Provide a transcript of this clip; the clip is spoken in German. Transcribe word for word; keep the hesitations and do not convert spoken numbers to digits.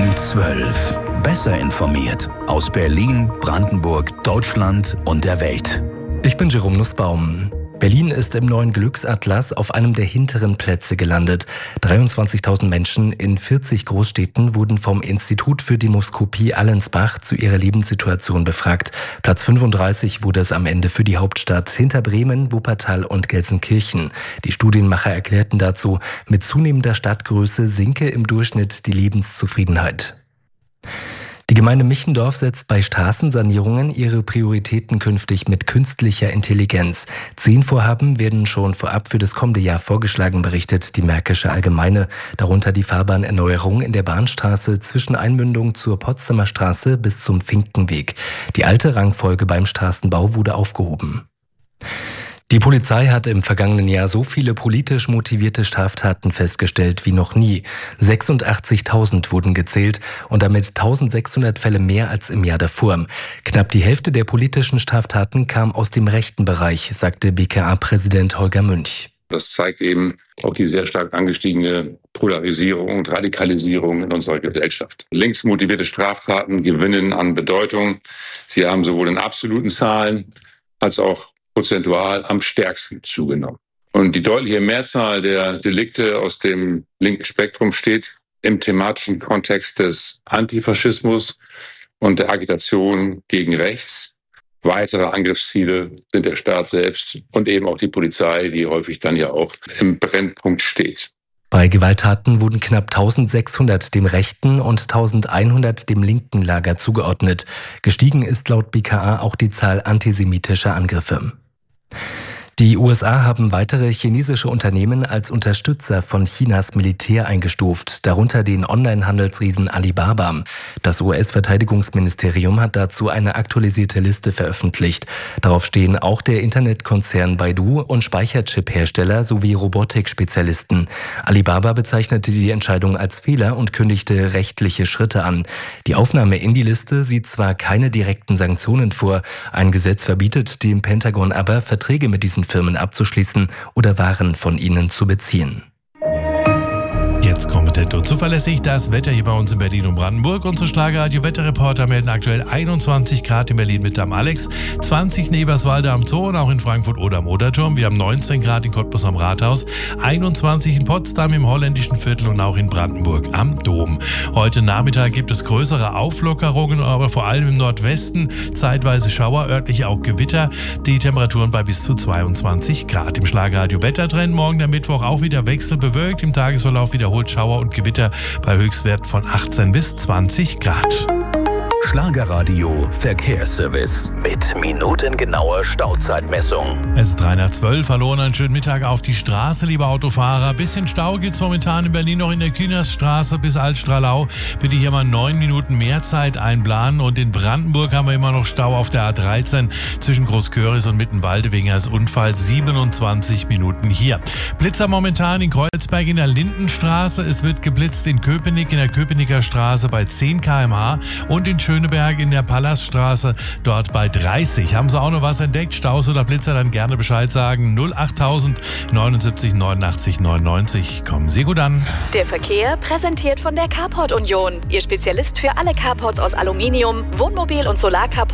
um zwölf. Besser informiert aus Berlin, Brandenburg, Deutschland und der Welt. Ich bin Jerome Nussbaum. Berlin ist im neuen Glücksatlas auf einem der hinteren Plätze gelandet. dreiundzwanzigtausend Menschen in vierzig Großstädten wurden vom Institut für Demoskopie Allensbach zu ihrer Lebenssituation befragt. Platz fünfunddreißig wurde es am Ende für die Hauptstadt, hinter Bremen, Wuppertal und Gelsenkirchen. Die Studienmacher erklärten dazu, mit zunehmender Stadtgröße sinke im Durchschnitt die Lebenszufriedenheit. Die Gemeinde Michendorf setzt bei Straßensanierungen ihre Prioritäten künftig mit künstlicher Intelligenz. Zehn Vorhaben werden schon vorab für das kommende Jahr vorgeschlagen, berichtet die Märkische Allgemeine. Darunter die Fahrbahnerneuerung in der Bahnstraße zwischen Einmündung zur Potsdamer Straße bis zum Finkenweg. Die alte Rangfolge beim Straßenbau wurde aufgehoben. Die Polizei hat im vergangenen Jahr so viele politisch motivierte Straftaten festgestellt wie noch nie. sechsundachtzigtausend wurden gezählt und damit eintausendsechshundert Fälle mehr als im Jahr davor. Knapp die Hälfte der politischen Straftaten kam aus dem rechten Bereich, sagte B K A-Präsident Holger Münch. Das zeigt eben auch die sehr stark angestiegene Polarisierung und Radikalisierung in unserer Gesellschaft. Links motivierte Straftaten gewinnen an Bedeutung. Sie haben sowohl in absoluten Zahlen als auch prozentual am stärksten zugenommen. Und die deutliche Mehrzahl der Delikte aus dem linken Spektrum steht im thematischen Kontext des Antifaschismus und der Agitation gegen rechts. Weitere Angriffsziele sind der Staat selbst und eben auch die Polizei, die häufig dann ja auch im Brennpunkt steht. Bei Gewalttaten wurden knapp eintausendsechshundert dem rechten und eintausendeinhundert dem linken Lager zugeordnet. Gestiegen ist laut B K A auch die Zahl antisemitischer Angriffe. Die U S A haben weitere chinesische Unternehmen als Unterstützer von Chinas Militär eingestuft, darunter den Online-Handelsriesen Alibaba. Das U S-Verteidigungsministerium hat dazu eine aktualisierte Liste veröffentlicht. Darauf stehen auch der Internetkonzern Baidu und Speicherchip-Hersteller sowie Robotikspezialisten. Alibaba bezeichnete die Entscheidung als Fehler und kündigte rechtliche Schritte an. Die Aufnahme in die Liste sieht zwar keine direkten Sanktionen vor, ein Gesetz verbietet dem Pentagon aber, Verträge mit diesen Firmen abzuschließen oder Waren von ihnen zu beziehen. Jetzt kompetent und zuverlässig das Wetter hier bei uns in Berlin und Brandenburg. Unsere Schlagerradio-Wetterreporter melden aktuell einundzwanzig Grad in Berlin mit am Alex, zwanzig in Eberswalde am Zoo und auch in Frankfurt oder am Oderturm. Wir haben neunzehn Grad in Cottbus am Rathaus, einundzwanzig in Potsdam im holländischen Viertel und auch in Brandenburg am Dom. Heute Nachmittag gibt es größere Auflockerungen, aber vor allem im Nordwesten zeitweise Schauer, örtlich auch Gewitter. Die Temperaturen bei bis zu zweiundzwanzig Grad. Im Schlagerradio-Wettertrend morgen der Mittwoch auch wieder wechselbewölkt, im Tagesverlauf wiederholt Schauer und Gewitter bei Höchstwerten von achtzehn bis zwanzig Grad. Schlagerradio Verkehrsservice mit minutengenauer Stauzeitmessung. Es ist drei nach zwölf. Hallo und einen schönen Mittag auf die Straße, liebe Autofahrer. Bisschen Stau gibt es momentan in Berlin noch in der Kühnersstraße bis Altstralau. Bitte hier mal neun Minuten mehr Zeit einplanen. Und in Brandenburg haben wir immer noch Stau auf der A dreizehn zwischen Großköris und Mittenwalde wegen eines Unfalls. siebenundzwanzig Minuten hier. Blitzer momentan in Kreuzberg in der Lindenstraße. Es wird geblitzt in Köpenick in der Köpenicker Straße bei zehn Kilometer pro Stunde und in Schöneberg in der Palaststraße dort bei dreißig. Haben Sie auch noch was entdeckt? Staus oder Blitzer? Dann gerne Bescheid sagen. null achttausend neunundsiebzig neunundachtzig neunundneunzig. Kommen Sie gut an. Der Verkehr präsentiert von der Carport Union. Ihr Spezialist für alle Carports aus Aluminium, Wohnmobil- und Solarcarports